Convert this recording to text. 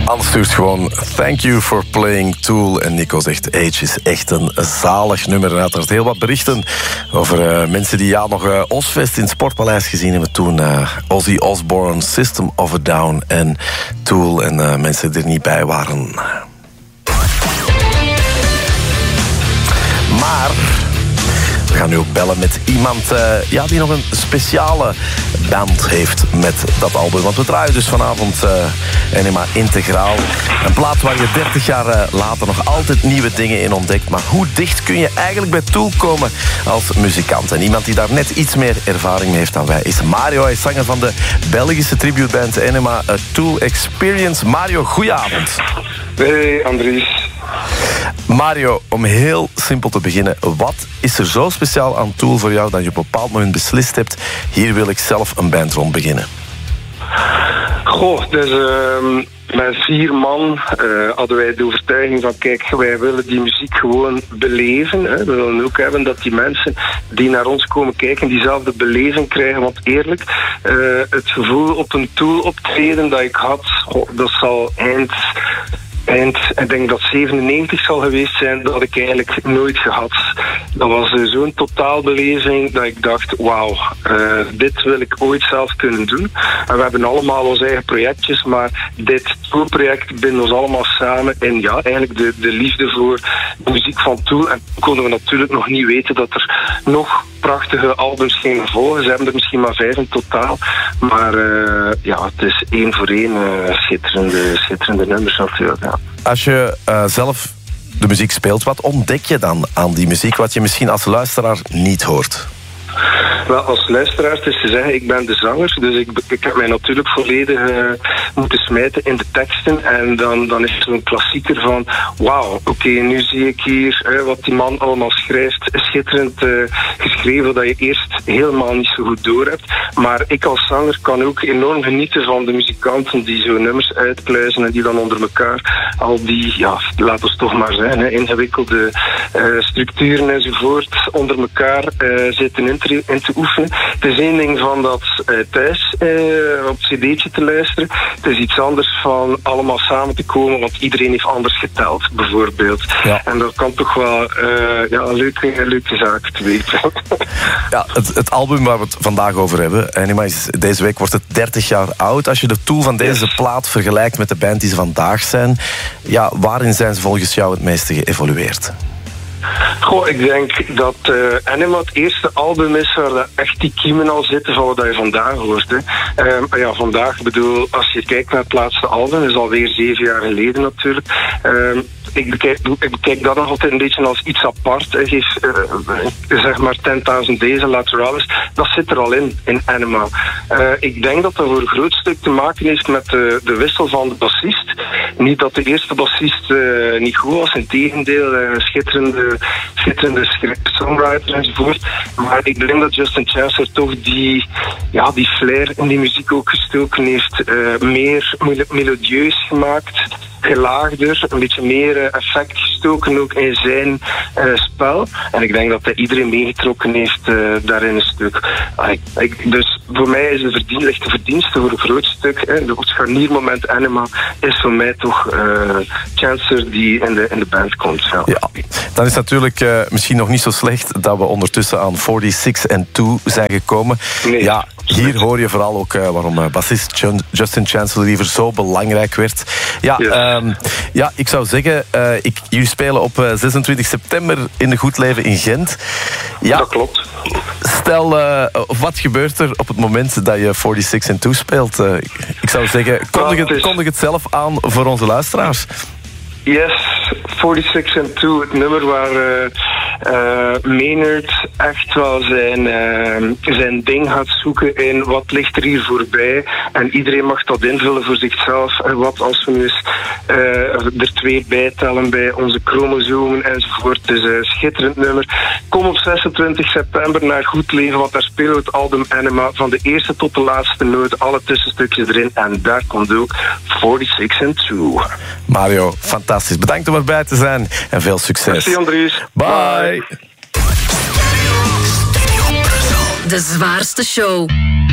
Anne stuurt gewoon thank you for playing Tool. En Nico zegt Age is echt een zalig nummer. En uiteraard heel wat berichten over mensen die nog Ozzfest in het Sportpaleis gezien hebben toen. Ozzy Osbourne, System of a Down en Tool. En mensen die er niet bij waren. Maar we gaan nu ook bellen met iemand die nog een speciale band heeft met dat album. Want we draaien dus vanavond Enema integraal. Een plaat waar je 30 jaar later nog altijd nieuwe dingen in ontdekt. Maar hoe dicht kun je eigenlijk bij Tool komen als muzikant? En iemand die daar net iets meer ervaring mee heeft dan wij is Mario. Hij is zanger van de Belgische tributeband Enema, A Tool Experience. Mario, goedenavond. Hey Andries. Mario, om heel simpel te beginnen. Wat is er zo speciaal aan Tool voor jou dat je op een bepaald moment beslist hebt, hier wil ik zelf een band rond beginnen? Goh, dus met 4 man hadden wij de overtuiging van kijk, wij willen die muziek gewoon beleven. Hè. We willen ook hebben dat die mensen die naar ons komen kijken diezelfde beleving krijgen. Want eerlijk, het gevoel op een Tool optreden dat ik had, dat zal eind, ik denk dat 97 zal geweest zijn, dat had ik eigenlijk nooit gehad. Dat was zo'n totaalbeleving dat ik dacht, wauw, dit wil ik ooit zelf kunnen doen. En we hebben allemaal onze eigen projectjes, maar dit Tool-project bindt ons allemaal samen. En ja, eigenlijk de liefde voor de muziek van Tool. En toen konden we natuurlijk nog niet weten dat er nog prachtige albums gingen volgen. Ze hebben er misschien maar 5 in totaal. Maar het is 1 voor 1 schitterende nummers natuurlijk. Ja. Als je zelf de muziek speelt, wat ontdek je dan aan die muziek wat je misschien als luisteraar niet hoort? Wel, als luisteraar is te zeggen, ik ben de zanger, dus ik heb mij natuurlijk volledig moeten smijten in de teksten. En dan is het zo'n klassieker van, wauw, oké, nu zie ik hier wat die man allemaal schrijft. Schitterend geschreven, dat je eerst helemaal niet zo goed door hebt. Maar ik als zanger kan ook enorm genieten van de muzikanten die zo nummers uitpluizen en die dan onder elkaar al die, laat ons toch maar zeggen, ingewikkelde structuren enzovoort onder elkaar zitten in te oefenen. Het is één ding van dat thuis op cd'tje te luisteren. Het is iets anders van allemaal samen te komen, want iedereen heeft anders geteld, bijvoorbeeld. Ja. En dat kan toch wel een leuke zaak te weten. Ja, het album waar we het vandaag over hebben, Enema, deze week wordt het 30 jaar oud. Als je de Tool van deze plaat vergelijkt met de band die ze vandaag zijn, waarin zijn ze volgens jou het meeste geëvolueerd? Goh, ik denk dat Enema het eerste album is waar echt die kiemen al zitten van wat je vandaag hoort. Hè. Vandaag, bedoel, als je kijkt naar het laatste album, dat is alweer 7 jaar geleden natuurlijk. Ik bekijk dat nog altijd een beetje als iets apart. Geef zeg maar 10.000 Days en Lateralis. Dat zit er al in Enema. Ik denk dat dat voor een groot stuk te maken heeft met de wissel van de bassist. Niet dat de eerste bassist niet goed was, integendeel, schitterende songwriter enzovoort. Maar ik denk dat Justin Chancellor toch die flair in die muziek ook gestoken heeft. Meer melodieus gemaakt, gelaagder, een beetje meer effect gestoken ook in zijn spel. En ik denk dat iedereen meegetrokken heeft daarin een stuk. Dus voor mij is ligt de verdienste voor een groot stuk. Het scharniermoment Enema is voor mij toch Chancellor die in de band komt. Ja. Dan is het natuurlijk misschien nog niet zo slecht dat we ondertussen aan 46 and 2 zijn gekomen. Nee. Ja, hier hoor je vooral ook waarom bassist Justin Chancellor liever zo belangrijk werd. Ik zou zeggen, jullie spelen op 26 september in de Goed Leven in Gent. Ja, dat klopt. Stel, wat gebeurt er op het moment dat je 46 and 2 speelt? Ik zou zeggen, kondig het zelf aan voor onze luisteraars. Yes, 46 and 2, het nummer waar Maynard echt wel zijn ding gaat zoeken in wat ligt er hier voorbij. En iedereen mag dat invullen voor zichzelf. En wat als we nu eens er 2 bijtellen bij onze chromosomen enzovoort. Het is een schitterend nummer. Kom op 26 september naar Goed Leven, want daar spelen we het album Enema van de eerste tot de laatste noot, alle tussenstukjes erin. En daar komt ook 46 and 2. Mario, fantastisch. Bedankt om erbij te zijn en veel succes. Merci Andries. Bye. De zwaarste show.